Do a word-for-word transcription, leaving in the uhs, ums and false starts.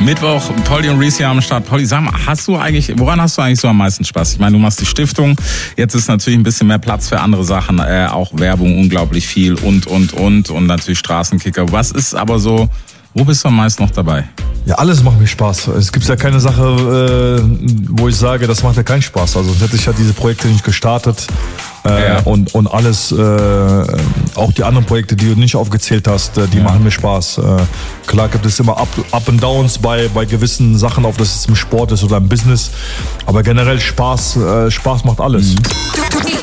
Mittwoch, Polly und Reese hier am Start. Polly, sag mal, hast du eigentlich, woran hast du eigentlich so am meisten Spaß? Ich meine, du machst die Stiftung, jetzt ist natürlich ein bisschen mehr Platz für andere Sachen, äh, auch Werbung unglaublich viel und, und, und und natürlich Straßenkicker. Was ist aber so, wo bist du am meisten noch dabei? Ja, alles macht mir Spaß. Es gibt ja keine Sache, äh, wo ich sage, das macht ja keinen Spaß. Also sonst hätte ich ja diese Projekte nicht gestartet. Äh, ja. und, und alles, äh, auch die anderen Projekte, die du nicht aufgezählt hast, äh, die ja. machen mir Spaß. Äh, klar gibt es immer Up, Up and Downs bei, bei gewissen Sachen, ob das jetzt im Sport ist oder im Business. Aber generell Spaß, äh, Spaß macht alles. Mhm.